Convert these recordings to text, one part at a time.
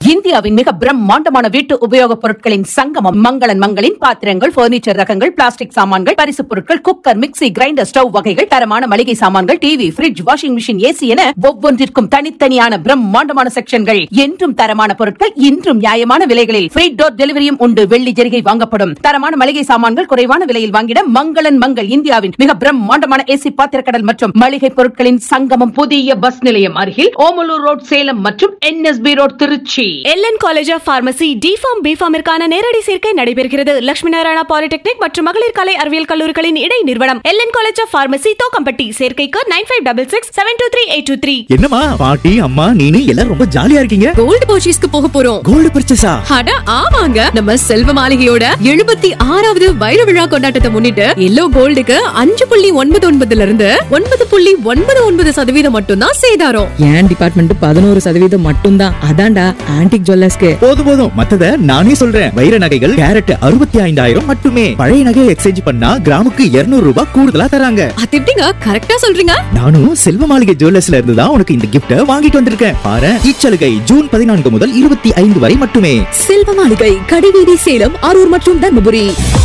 இந்தியாவின் மிக பிரம்மாண்டமான வீட்டு உபயோகப் பொருட்களின் சங்கமம் மங்களன் மங்களின் பாத்திரங்கள், பர்னிச்சர் ரகங்கள், பிளாஸ்டிக் சாமான்கள், பரிசுப் பொருட்கள், குக்கர், மிக்ஸி, கிரைண்டர், ஸ்டவ் வகைகள், தரமான மளிகை சாமான்கள், TV, fridge, washing machine, AC என ஒவ்வொன்றிற்கும் தனித்தனியான பிரம்மாண்டமான செக்ஷன்கள். என்றும் தரமான பொருட்கள், இன்றும் நியாயமான விலைகளில் ஃப்ரீ டோர் டெலிவரியும் உண்டு. வெள்ளி ஜெரிகை வாங்கப்படும். தரமான மளிகை சாமான்கள் குறைவான விலையில் வாங்கிட மங்களன் மங்கள். இந்தியாவின் மிக பிரம்மாண்டமான ஏசி பாத்திரக்கடல் மற்றும் மளிகை பொருட்களின் சங்கமம். புதிய பஸ் நிலையம் அருகில் ஓமலூர் ரோட் சேலம் மற்றும் NSB road Trichy. LN college of pharmacy deform பிஃபார்மிற்கான நேரடி சேர்க்கை நடைபெறுகிறது. லட்சுமி நாராயணா பாலிடெக்னிக் மற்றும் மகளிர் கலை அறிவியல் கல்லூரிகளின் இடை நிறுவனம் LN college of pharmacy Thokkampatti. சேர்க்கைக்கு 9566723823. என்னமா பாட்டி, அம்மா, நீனு எல்லாரும் ரொம்ப ஜாலியா இருக்கீங்க. கோல்டு பர்ச்சேஸ்க்கு போக போறோம். கோல்டு பர்ச்சேஸா? அட ஆமாங்க, நம்ம செல்வ மாளிகையோட 76வது வைர விழா கொண்டாட்டத்தை முன்னிட்டு எல்லோ கோல்டுக்கு 5.99 இருந்து 9.99% மட்டும் தான் சேதாரம். என் டிபார்ட்மெண்ட் 11% மட்டும் தான். அதான்டா ஆன்டிக் ஜுவல்லர்ஸ்க்கு. போதும் மத்தத நானே சொல்றேன். வைர நகைகள் கேரட் 65,000 மட்டுமே. பழைய நகையை எக்ஸ்சேஞ்ச் பண்ணா கிராமுக்கு 200 ரூபாய் கூடுதலா தராங்க. அது எப்படிங்க கரெக்டா சொல்றீங்க? நானும் செல்வ மாளிகை ஜுவல்லர்ஸ்ல இருந்து தான் உனக்கு இந்த கிஃப்ட வாங்கிட்டு வந்திருக்கேன். பாரு, இச்சலுகை ஜூன் 14 முதல் 25 வரை மட்டுமே. செல்வ மாளிகை, கடிவீதி, சேலம், அரூர் மற்றும் தர்மபுரி.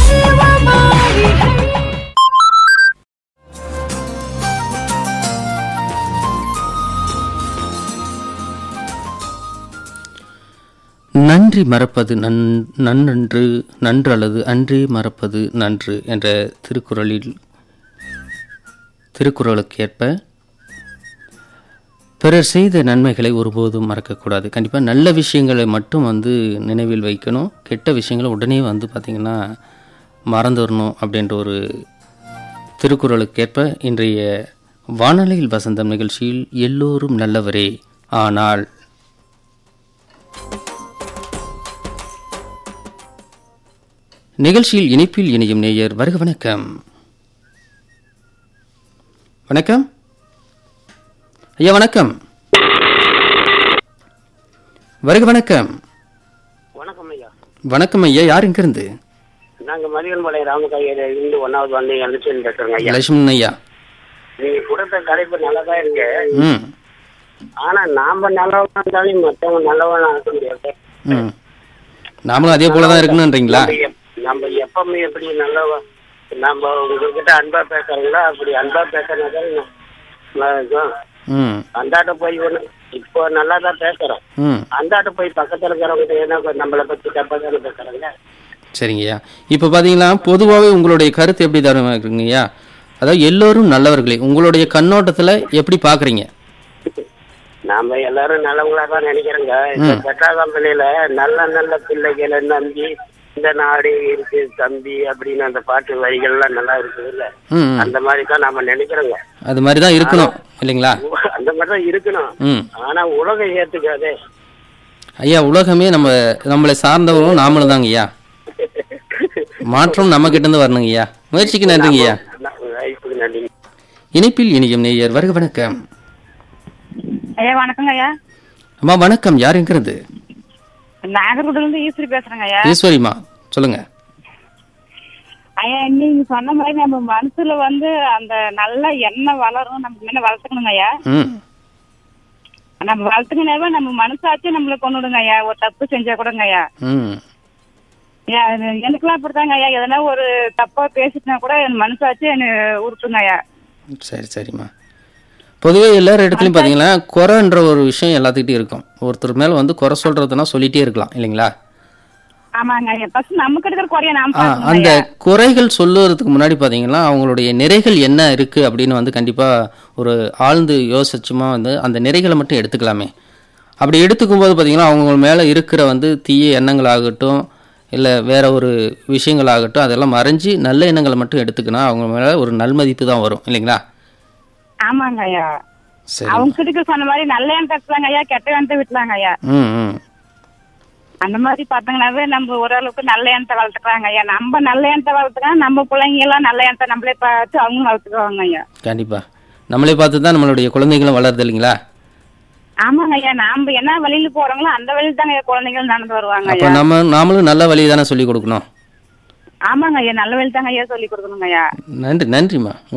நன்றி மறப்பது நன்று அல்லது அன்றே மறப்பது நன்று என்ற திருக்குறளுக்கு ஏற்ப பிறர் செய்த நன்மைகளை ஒருபோதும் மறக்கக்கூடாது. கண்டிப்பாக நல்ல விஷயங்களை மட்டும் நினைவில் வைக்கணும். கெட்ட விஷயங்களை உடனே பார்த்திங்கன்னா மறந்துடணும் அப்படின்ற ஒரு திருக்குறளுக்கு ஏற்ப இன்றைய வானொலியில் வசந்தம் நிகழ்ச்சியில் எல்லோரும் நல்லவரே, ஆனால் நிகழ்ச்சியில் இணைப்பில் இணையும் நேயர் வருக. வணக்கம். வணக்கம் ஐயா. வணக்கம். வருக. வணக்கம். வணக்கம் ஐயா. வணக்கம் ஐயா. யார் எங்க இருந்து? நாங்க மதியன்மலை ராமகாயிலிருந்து 1வது வந்து எழுச்சின்னு பேசுறோங்க ஐயா. லட்சுமணன் ஐயா. நீங்க கொடுத்த தலைப்பு நல்லதா இருக்கு. ஆனா நாம நல்லவனா இருந்தாலும் மத்தவங்க நல்லவனா இருக்க முடியாது. நாமளும் அதே போலதான் இருக்கணும்ன்றீங்களா? நம்ம எப்பவுமே எப்படி நல்லவ, நம்ம உங்ககிட்ட அன்பா பேசுறீங்களா அப்படி அன்பா பேசுறதுனால அந்தாட்ட போய் ஒண்ணு இப்போ நல்லாதான் பேசுறோம். அந்தாட்ட போய் பக்கத்துல இருக்கிறவங்க ஏன்னா நம்மளை பத்தி தப்பா தானே பேசுறாங்க. சரிங்கய்யா. இப்ப பாத்தீங்கன்னா பொதுவாகவே உங்களுடைய கருத்து எப்படி தரமா இருக்குங்கய்யா? அதாவது எல்லோரும் நல்லவர்களே, உங்களுடைய கண்ணோட்டத்துல எப்படி பாக்குறீங்க? நாம எல்லாரும் நல்லவங்களா தான் நினைக்கிறோங்க. இந்த பெட்ரா கம்பெனியில நல்ல நல்ல பிள்ளைகளை நம்பி இந்த நாடு இருக்கு தம்பி அப்படின்னு அந்த பாட்டு வரிகள்லாம் நல்லா இருக்குது இல்ல, அந்த மாதிரி தான் நாம நினைக்கிறோங்க. அது மாதிரிதான் இருக்கணும் இல்லைங்களா? அந்த மாதிரிதான் இருக்கணும். ஆனா உலகம் ஏத்துக்காதே ஐயா. உலகமே நம்மளை சார்ந்தவங்களும் நாமளும் தாங்க ஐயா. மாற்றம் நம்ம கிட்ட இருந்து வரணுங்க ஐயா. முயற்சிக்கு நன்றிங்க ஐயா. நன்றி. இணைப்பில் இணையும் நேயர் வருக. வணக்கம் ஐயா. வணக்கங்க ஐயா. அம்மா வணக்கம். யார் எங்கிறது? நாகர்கோவில இருந்து ஈஸ்வரி பேசுறேங்க ஐயா. ஈஸ்வரிமா சொல்லுங்க ஐயா. நீங்க சொன்ன மாதிரி நம்ம மனசுல அந்த நல்ல எண்ணெய் வளரும், நம்ம முன்ன வளர்த்துக்கணுங்க ஐயா. நம்ம வளர்த்துக்கனாவே நம்ம மனசாச்சும் நம்மள கொண்டுடுங்க ஐயா. ஒரு தப்பு செஞ்சா கூடங்க ஐயா. எனக்குலாம் அப்படித்தாங்க ஐயா. எதனா ஒரு தப்பா பேசிட்டா கூட என் மனசாச்சு என்ன உறுத்துங்க ஐயா. சரி சரிம்மா. பொதுவே எல்லாரும் இடத்துலையும் பார்த்தீங்கன்னா குறைன்ற ஒரு விஷயம் எல்லாத்துக்கிட்டையும் இருக்கும். ஒருத்தர் மேலே குறை சொல்றதுன்னா சொல்லிட்டே இருக்கலாம் இல்லைங்களா? ஆமாங்க ஐயா. ஃபர்ஸ்ட் நமக்கு இருக்கிற குறைய நாம அந்த குறைகள் சொல்லுறதுக்கு முன்னாடி பார்த்தீங்கன்னா அவங்களுடைய நிறைகள் என்ன இருக்கு அப்படின்னு கண்டிப்பாக ஒரு ஆழ்ந்து யோசிச்சுமா அந்த நிறைகளை மட்டும் எடுத்துக்கலாமே. அப்படி எடுத்துக்கும் போது பார்த்தீங்கன்னா அவங்க மேலே இருக்கிற தீய எண்ணங்கள் ஆகட்டும் இல்லை வேற ஒரு விஷயங்கள் ஆகட்டும் அதெல்லாம் மறைஞ்சி நல்ல எண்ணங்களை மட்டும் எடுத்துக்கினா அவங்க மேலே ஒரு நல்மதிப்பு தான் வரும் இல்லைங்களா? ஆமாங்க ஐயா. அவங்க கிட்ட சொன்ன மாதிரி நல்ல எண்ணம் கட்டுறாங்க ஐயா, கெட்ட எண்ணத்தை விட்டுலாங்க ஐயா. அந்த மாதிரி பாத்தீங்கன்னாவே நம்ம ஓரளவுக்கு நல்ல எண்ணத்தை வளர்த்துக்கிறாங்க ஐயா. நம்ம நல்ல எண்ணத்தை வளர்த்துக்கலாம், நம்ம பிள்ளைங்க எல்லாம் நல்ல எண்ணத்தை நம்மளே பார்த்து அவங்க வளர்த்துக்குவாங்க ஐயா. கண்டிப்பா நம்மளே பார்த்து தான் நம்மளுடைய குழந்தைகளும் வளருது இல்லைங்களா? ஆமாங்க ஐயா. நாம என்ன வழியில போறோங்களோ அந்த வழியில தாங்க குழந்தைகள் நடந்து வருவாங்க ஐயா. அப்ப நாமளும் நல்ல வழி தானே சொல்லி கொடுக்கணும். ஆமாங்க ஐயா. நல்ல வழி தாங்க ஐயா சொல்லி கொடுக்கணுங்க ஐயா. நன்றிம்மா.